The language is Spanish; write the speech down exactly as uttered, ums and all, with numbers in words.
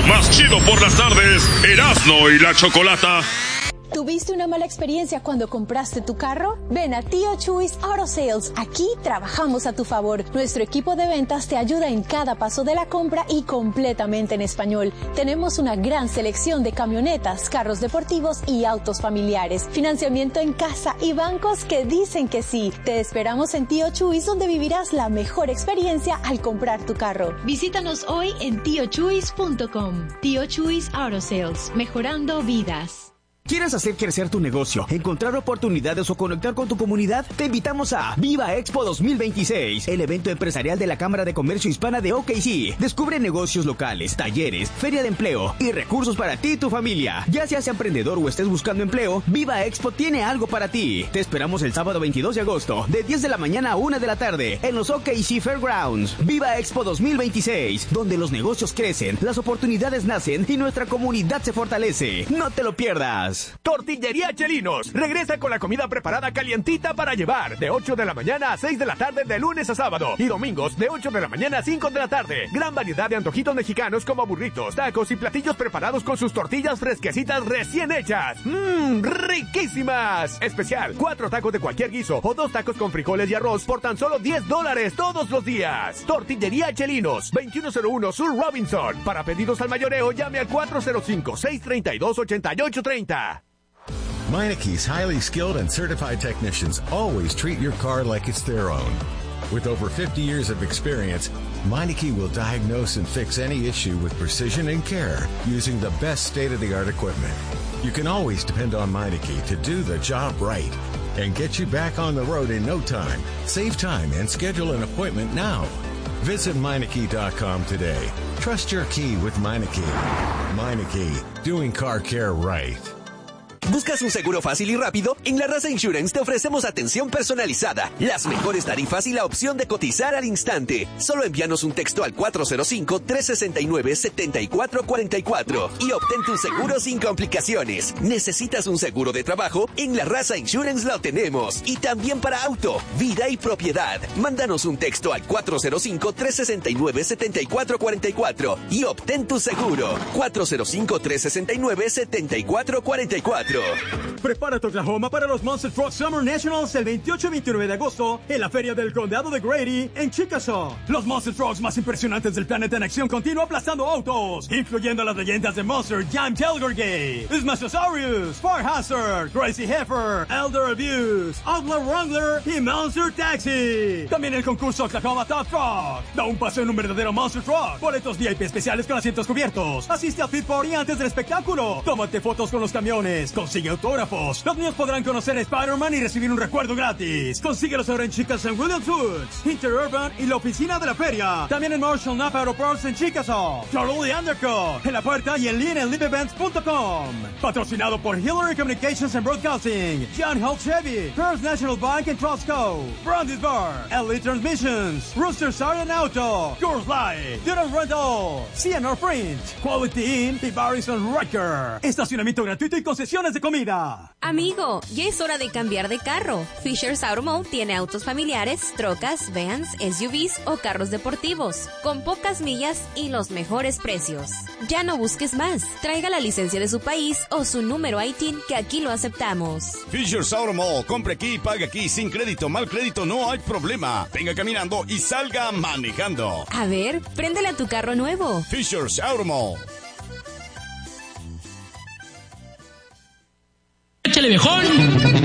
más chido por las tardes, Erasmo y la Chocolata. ¿Tuviste una mala experiencia cuando compraste tu carro? Ven a Tío Chuys Auto Sales. Aquí trabajamos a tu favor. Nuestro equipo de ventas te ayuda en cada paso de la compra y completamente en español. Tenemos una gran selección de camionetas, carros deportivos y autos familiares. Financiamiento en casa y bancos que dicen que sí. Te esperamos en Tío Chuys, donde vivirás la mejor experiencia al comprar tu carro. Visítanos hoy en tío chuys punto com. Tío Chuys Auto Sales. Mejorando vidas. ¿Quieres hacer crecer tu negocio, encontrar oportunidades o conectar con tu comunidad? Te invitamos a Viva Expo dos mil veintiséis, el evento empresarial de la Cámara de Comercio Hispana de O K C. Descubre negocios locales, talleres, feria de empleo y recursos para ti y tu familia. Ya seas emprendedor o estés buscando empleo, Viva Expo tiene algo para ti. Te esperamos el sábado veintidós de agosto, de diez de la mañana a una de la tarde, en los O K C Fairgrounds. Viva Expo dos mil veintiséis, donde los negocios crecen, las oportunidades nacen y nuestra comunidad se fortalece. No te lo pierdas. Tortillería Chelinos regresa con la comida preparada calientita para llevar, de ocho de la mañana a seis de la tarde de lunes a sábado y domingos de ocho de la mañana a cinco de la tarde. Gran variedad de antojitos mexicanos como burritos, tacos y platillos preparados con sus tortillas fresquecitas recién hechas. ¡Mmm! ¡Riquísimas! Especial, cuatro tacos de cualquier guiso o dos tacos con frijoles y arroz por tan solo diez dólares todos los días. Tortillería Chelinos, veintiuno cero uno Sur Robinson. Para pedidos al mayoreo, llame al cuatro cero cinco, seis tres dos, ocho ocho tres cero. Meineke's highly skilled and certified technicians always treat your car like it's their own. With over fifty years of experience, Meineke will diagnose and fix any issue with precision and care using the best state-of-the-art equipment. You can always depend on Meineke to do the job right and get you back on the road in no time. Save time and schedule an appointment now. Visit Meineke dot com today. Trust your key with Meineke. Meineke, doing car care right. ¿Buscas un seguro fácil y rápido? En La Raza Insurance te ofrecemos atención personalizada, las mejores tarifas y la opción de cotizar al instante. Solo envíanos un texto al cuatro cero cinco, tres seis nueve, siete cuatro cuatro cuatro y obtén tu seguro sin complicaciones. ¿Necesitas un seguro de trabajo? En La Raza Insurance lo tenemos. Y también para auto, vida y propiedad. Mándanos un texto al cuatro cero cinco, tres seis nueve, siete cuatro cuatro cuatro y obtén tu seguro. cuatro cero cinco, tres seis nueve, siete cuatro cuatro cuatro. Prepárate, Oklahoma, para los Monster Truck Summer Nationals el veintiocho y veintinueve de agosto en la Feria del Condado de Grady en Chickasaw. Los Monster Trucks más impresionantes del planeta en acción continua aplastando autos, incluyendo las leyendas de Monster Jam Tailgate, Smashosaurus, Fire Hazard, Crazy Heifer, Elder Abuse, Outlaw Wrangler y Monster Taxi. También el concurso Oklahoma Top Truck. Da un paseo en un verdadero Monster Truck. Boletos V I P especiales con asientos cubiertos. Asiste al Pit Party antes del espectáculo. Tómate fotos con los camiones. Consigue autógrafos. Los niños podrán conocer a Spider-Man y recibir un recuerdo gratis. Consíguelos ahora en Chickasaw en Williams Woods, Interurban y la oficina de la feria. También en Marshall Napa Auto Parts en Chickasaw. Totally Undercut en la puerta y en línea en live events punto com. Patrocinado por Hillary Communications and Broadcasting, John Holt Chevy, First National Bank and Trustco, Brandy's Bar, L E Transmissions, Rooster Siren Auto, Yours Life, Duran Rental, C N R Print, Quality Inn y Barrison Wrecker. Estacionamiento gratuito y concesiones de comida. Amigo, ya es hora de cambiar de carro. Fisher's Automall tiene autos familiares, trocas, vans, S U Vs o carros deportivos, con pocas millas y los mejores precios. Ya no busques más. Traiga la licencia de su país o su número I T I N, que aquí lo aceptamos. Fisher's Automall, compre aquí y pague aquí, sin crédito, mal crédito, no hay problema. Venga caminando y salga manejando. A ver, préndele a tu carro nuevo. Fisher's Automall. ¡Échale, viejón!